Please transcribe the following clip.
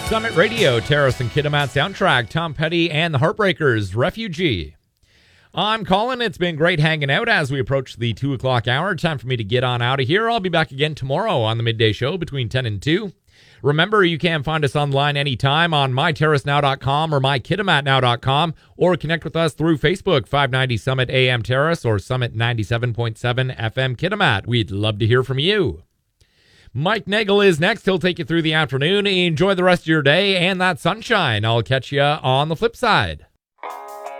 Summit Radio, Terrace and Kitimat soundtrack, Tom Petty and the Heartbreakers, Refugee. I'm Colin. It's been great hanging out as we approach the 2 o'clock hour. Time for me to get on out of here. I'll be back again tomorrow on the midday show between 10 and 2. Remember, you can find us online anytime on myterracenow.com or mykitimatnow.com, or connect with us through Facebook, 590 Summit AM Terrace or Summit 97.7 FM Kitimat. We'd love to hear from you. Mike Nagel is next. He'll take you through the afternoon. Enjoy the rest of your day and that sunshine. I'll catch you on the flip side.